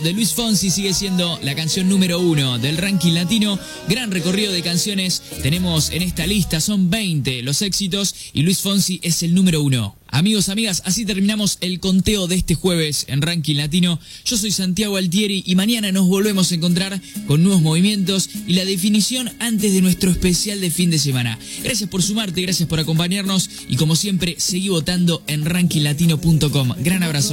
de Luis Fonsi sigue siendo la canción número 1 del ranking latino. Gran recorrido de canciones tenemos en esta lista, son 20 los éxitos y Luis Fonsi es el número 1. Amigos, amigas, así terminamos el conteo de este jueves en Ranking Latino. Yo soy Santiago Altieri y mañana nos volvemos a encontrar con nuevos movimientos y la definición antes de nuestro especial de fin de semana. Gracias por sumarte, gracias por acompañarnos y como siempre, seguí votando en rankinglatino.com. Gran abrazo.